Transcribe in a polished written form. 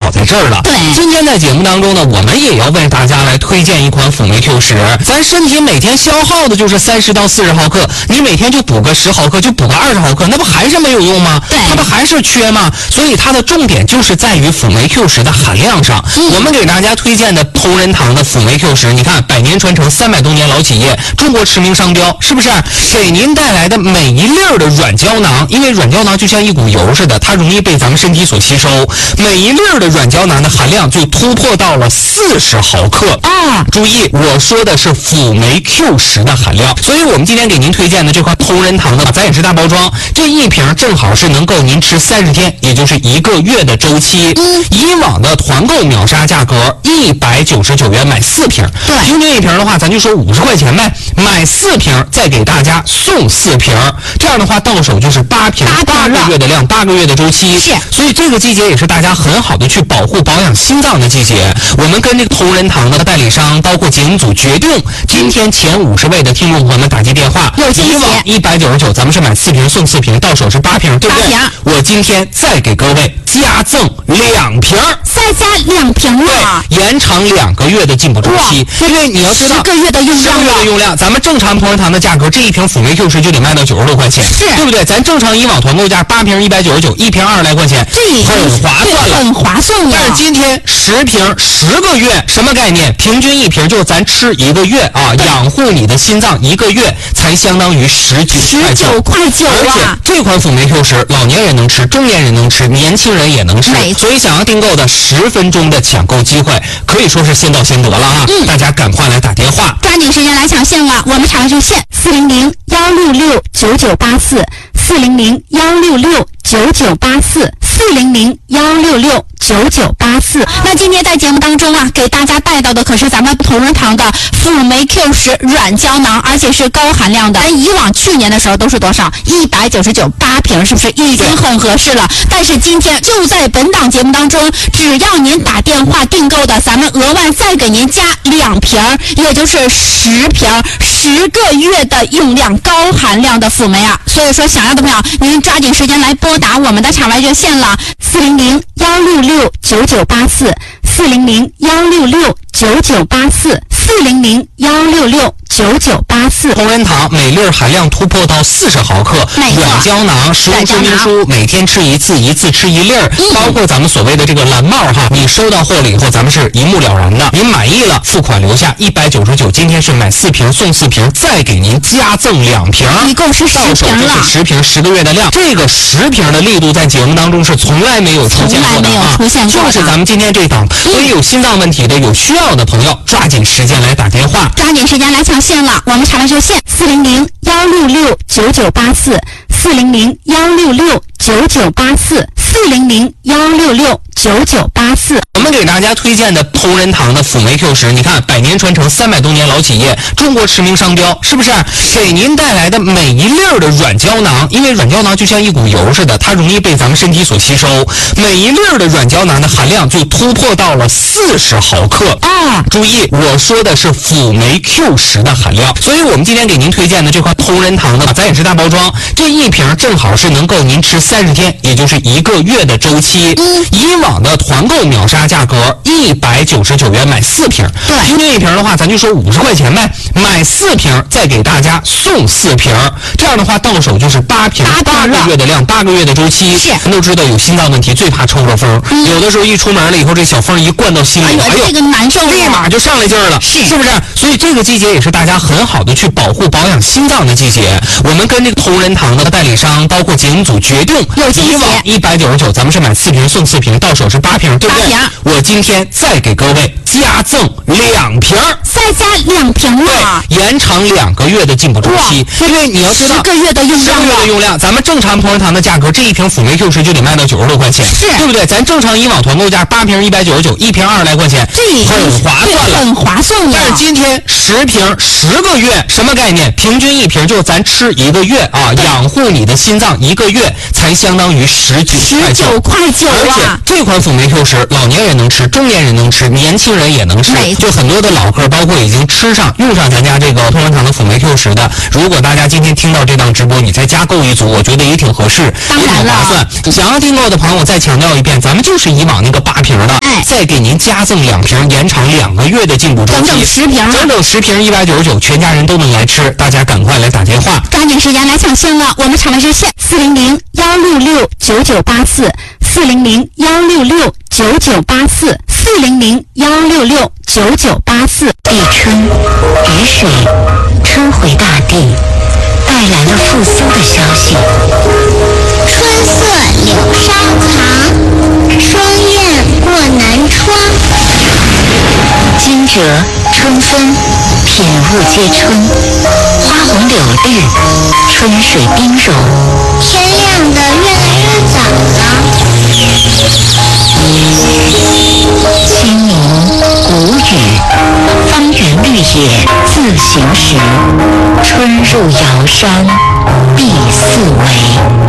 好在这儿了。 对， 今天在节目当中呢，我们也要为大家来推荐一款辅酶 Q10。咱身体每天消耗的就是30到40毫克，你每天就补个10毫克，就补个20毫克，那不还是没有用吗？ 对， 它不还是缺吗？所以它的重点就是在于辅酶 Q10的含量上。我们给大家推荐的同仁堂的辅酶 Q10，你看百年传承，300多年老企业，中国驰名商标，是不是？给您带来的每一粒儿的软胶囊，因为软胶囊就像一股油似的，它容易被咱们身体所吸收，每一粒儿的软胶囊的含量就突破到了40毫克啊！注意，我说的是辅酶 Q10的含量。所以我们今天给您推荐的这款同仁堂的咱也是大包装，这一瓶正好是能够您吃30天，也就是1个月的周期。以往的团购秒杀价格199元买4瓶， 对， 平均一瓶的话，咱就说50块钱呗，买4瓶再给大家送4瓶，这样的话到手就是8瓶，8个月的量，8个月的周期。 是， 所以这个季节也是大家很好的去保护保养心脏的季节。我们跟这个同仁堂的代理商，包括节目组决定，今天前50位的听众朋友们打击电话，以往199，咱们是买4瓶送4瓶，到手是8瓶，对不对？我今天再给各位加赠2瓶， 再加2瓶了， 对，延长2个月的进补周期。因为你要知道 10个月的用量 ，10个月的用量，咱们正常同仁堂的价格，这一瓶辅酶 Q10就得卖到96块钱， 是， 对不对？咱正常以往团购价8瓶199，一瓶20来块钱， 这很划算了， 很划算了。 但是今天10瓶10个月，什么概念？平均一瓶就是咱吃1个月啊，养护你的心脏1个月才相当于19块9， 而且这款辅酶 Q10，老年人能吃，中年人能吃，年轻人也能吃，所以想要订购的10分钟的抢购机会，可以说是先到先得了啊！大家赶快来打电话， 抓紧时间来抢线了。我们查热线400-166-9984，400-166-9984，400-166-9984。那今天在节目当中啊，给大家带到的可是咱们同仁堂的辅酶 Q10软胶囊，而且是高含量的。以往去年的时候都是多少？199，8瓶，是不是已经很合适了？但是今天就在本档节目当中，只要您打电话订购的，咱们额外再给您加2瓶，也就是10瓶，10个月的用量，高含量的辅酶啊！所以说，想要的朋友，您抓紧时间来拨打我们的场外热线了，400-166-9984，400-166-9984，400-166-9984。 同仁堂每粒含量突破到40毫克，软胶囊，食物说明书每天吃1次，1次吃1粒儿，包括咱们所谓的这个蓝帽哈，你收到货了以后，咱们是一目了然的。您满意了，付款留下199，今天是买4瓶送4瓶，再给您加赠2瓶， 一共是10瓶了， 就是10瓶10个月的量。这个10瓶的力度在节目当中是从来没有出现过的啊，就是咱们今天这档。所以有心脏问题的、有需要的朋友，抓紧时间来打电话， 抓紧时间来抢线了。我们查来热线400-166-9984，400-166-9984，400-166-9984。 我们给大家推荐的同仁堂的辅酶 Q10，你看百年传承，300多年老企业，中国驰名商标，是不是？给您带来的每一粒儿的软胶囊，因为软胶囊就像一股油似的，它容易被咱们身体所吸收，每一粒儿的软胶囊的含量就突破到了40毫克啊！注意，我说的是辅酶 Q10的含量。所以我们今天给您推荐的这款同仁堂的咱也是大包装，这一瓶正好是能够您吃30天，也就是1个月的周期。以往的团购秒杀价格199元买4瓶，对，平均一瓶的话，咱就说50块钱呗，买4瓶再给大家送4瓶，这样的话到手就是8瓶，8个月的量，8个月的周期。咱都知道有心脏问题最怕抽着风，有的时候一出门了以后，这小风一灌到心里， 哎呦，这个难受， 立马就上来劲儿了，是不是？所以这个季节也是大家很好的去保护保养心脏的季节。我们跟这个同仁堂的代理商，包括节目组决定，以往199，咱们是买4瓶送4瓶，到手是8瓶，对不对？我今天再给各位加赠2瓶， 再加2瓶了， 对，延长2个月的进补周期。因为你要知道 10个月的用量， 咱们正常同仁堂的价格，这一瓶辅酶 Q10就得卖到90多块钱，对不对？咱正常以往团购价8瓶199，一瓶20来块钱， 这很划算了， 很划算了。 但是今天10瓶10个月，什么概念？平均一瓶就是咱吃1个月啊，养护你的心脏1个月才相当于19块9，而且这款辅酶 Q10，老年人能吃，中年人能吃，年轻人也能吃，就很多的老客，包括已经吃上用上咱家这个同仁堂的辅酶 Q10的，如果大家今天听到这档直播，你再加购一组，我觉得也挺合适，也挺划算。想要订购的朋友，我再强调一遍，咱们就是以往那个8瓶的。 再给您加赠2瓶，延长2个月的进补周期， 整整10瓶啊！ 整整10瓶199，全家人都能来吃，大家赶快来打电话， 抓紧时间来抢先了。我们场的热线400-166-9984，400-166-9984，400-166-9984。 立春，雨水，春回大地，带来了复苏的消息。 春色柳梢藏，双燕过南窗。 惊蛰春分，品物皆春，花红柳绿，春水冰柔。 天亮得越来越早了。 清明谷雨，方圆绿野自行时。春入瑶山碧四围。